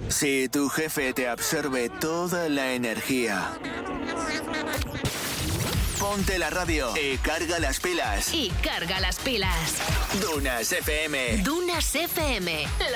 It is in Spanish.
Si tu jefe te absorbe toda la energía, ponte la radio y carga las pilas. Y carga las pilas. Dunas FM. Dunas FM,